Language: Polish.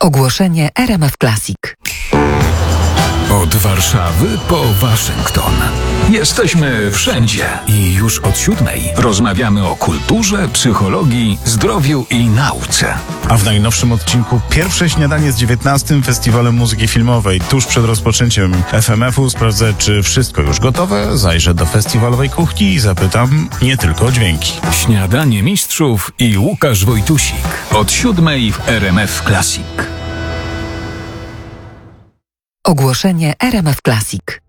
Ogłoszenie RMF Classic. Od Warszawy po Waszyngton. Jesteśmy wszędzie i już od 7:00 rozmawiamy o kulturze, psychologii, zdrowiu i nauce. A w najnowszym odcinku pierwsze śniadanie z 19. Festiwalem Muzyki Filmowej. Tuż przed rozpoczęciem FMF-u sprawdzę, czy wszystko już gotowe, zajrzę do festiwalowej kuchni i zapytam nie tylko o dźwięki. Śniadanie mistrzów i Łukasz Wojtusik. Od 7:00 w RMF Classic. Ogłoszenie RMF Classic.